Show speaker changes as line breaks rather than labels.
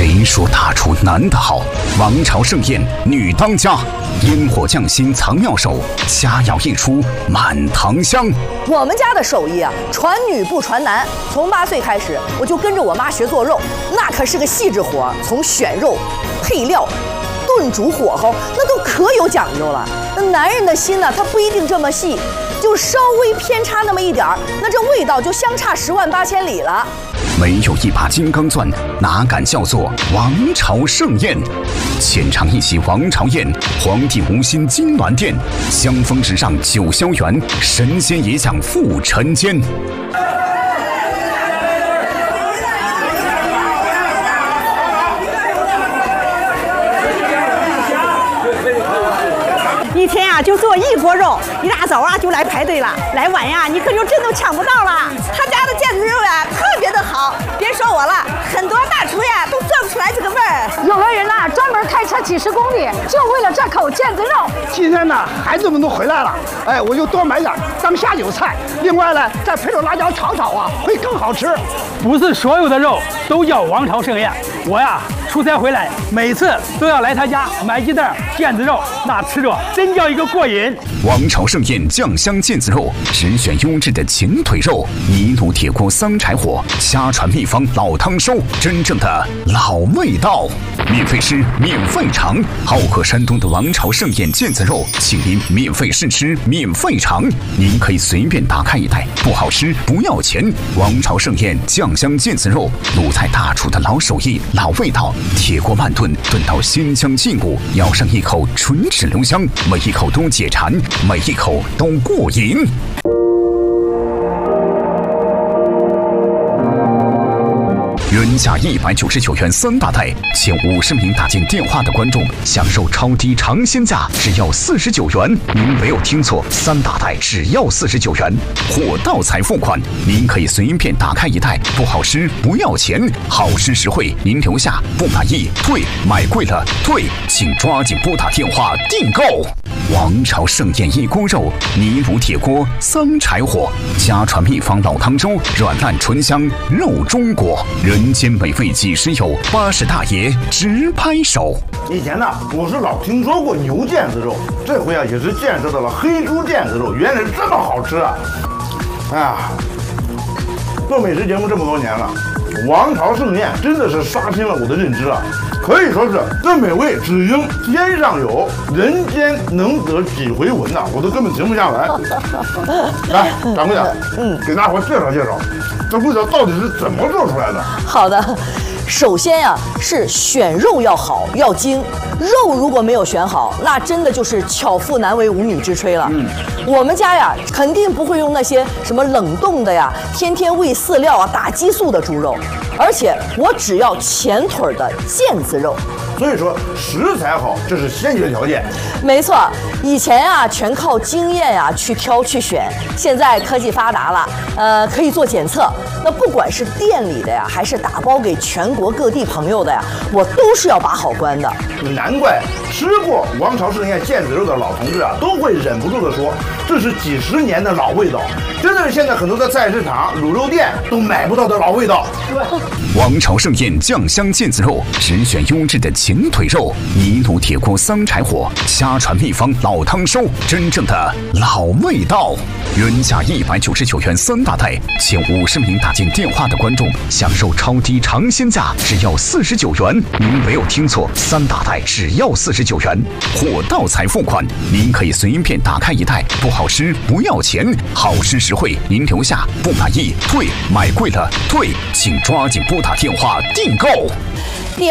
谁说大厨男的好？王朝盛宴女当家，烟火匠心藏妙手，佳肴一出满堂香。
我们家的手艺啊，传女不传男。从8岁开始，我就跟着我妈学做肉，那可是个细致活，从选肉、配料、炖煮火候，那都可有讲究了。那男人的心呢，他不一定这么细，就稍微偏差那么一点儿，那这味道就相差10万8千里了。
没有一把金刚钻，哪敢叫做王朝盛宴？浅尝一席王朝宴，皇帝无心金銮殿，香风直上九霄园，神仙也想赴尘间。
一天呀，就做1锅肉，一大早啊就来排队了，来晚呀你可就真都抢不到了。他家的腱子肉呀特别的好，别说我了，很多大厨呀都做不出来这个味儿。
有的人呐专门开车几10公里，就为了这口腱子肉。
今天呢，孩子们都回来了，哎，我就多买点当下酒菜。另外呢，再配着辣椒炒炒啊，会更好吃。
不是所有的肉都叫王朝盛宴，我呀出差回来，每次都要来他家买一袋腱子肉，那吃着真叫一个过瘾。
王朝盛宴酱香腱子肉，只选优质的前腿肉，泥炉铁锅桑柴火，家传秘方老汤收，真正的老味道。免费吃，免费尝，好客山东的王朝盛宴腱子肉，请您免费试吃，免费尝。您可以随便打开一袋，不好吃不要钱。王朝盛宴酱香腱子肉，鲁菜大厨的老手艺、老味道，铁锅慢炖，炖到鲜香劲骨，咬上一口唇齿留香，每一口都解馋，每一口都过瘾。原价199元3大袋，前50名打进电话的观众享受超低尝鲜价，只要49元。您没有听错，3大袋只要49元，货到才付款。您可以随便打开一袋，不好吃不要钱，好吃实惠您留下，不满意退，买贵了退，请抓紧拨打电话订购。王朝盛宴1锅肉，泥炉铁锅桑柴火，家传秘方老汤粥，软烂醇香肉中果，人间美味几时有？80大爷直拍手。
以前呢，我是老听说过牛腱子肉，这回啊也是见识到了黑猪腱子肉，原来是这么好吃啊！哎呀，做美食节目这么多年了，王朝盛宴真的是刷新了我的认知啊！可以说是这美味只应天上有，人间能得几回闻呐，我都根本停不下来。来，掌柜的，给大伙介绍介绍，这味道到底是怎么做出来的？
好的，首先呀是选肉要好要精，肉如果没有选好，那真的就是巧妇难为无米之炊了。我们家呀肯定不会用那些什么冷冻的呀，天天喂饲料啊、打激素的猪肉，而且我只要前腿的腱子肉。
所以说食材好，这是先决条件。
没错，以前啊全靠经验啊去挑去选，现在科技发达了，可以做检测。那不管是店里的呀，还是打包给全国各地朋友的呀，我都是要把好关的。
难怪吃过王朝盛宴腱子肉的老同志啊，都会忍不住的说，这是几10年的老味道，真的是现在很多的菜市场、卤肉店都买不到的老味道。
王朝盛宴酱香腱子肉，只选优质的前腿肉，泥炉铁锅桑柴火，家传秘方老汤收，真正的老味道。原价199元3大袋，前50名打进电话的观众享受超低尝鲜价，只要49元。您没有听错，3大袋只要49元，货到才付款。您可以随便打开一袋，不好吃不要钱，好吃实惠您留下，不满意退，买贵了退，请抓紧拨打电话订购。